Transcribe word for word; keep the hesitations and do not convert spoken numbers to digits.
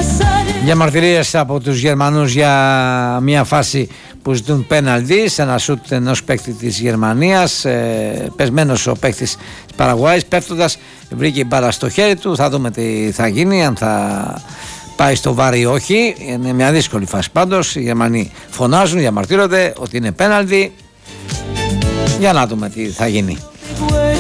Διαμαρτυρίες από τους Γερμανούς για μια φάση που ζητούν πέναλτι σε ένα σούτ ενός παίκτη της Γερμανίας. Ε, πεσμένος ο παίκτης της Παραγουάης, πέφτοντας βρήκε η μπάλα στο χέρι του. Θα δούμε τι θα γίνει, αν θα πάει στο βάρ ή όχι. Είναι μια δύσκολη φάση πάντως. Οι Γερμανοί φωνάζουν, διαμαρτύρονται ότι είναι πέναλτι. Για να δούμε τι θα γίνει.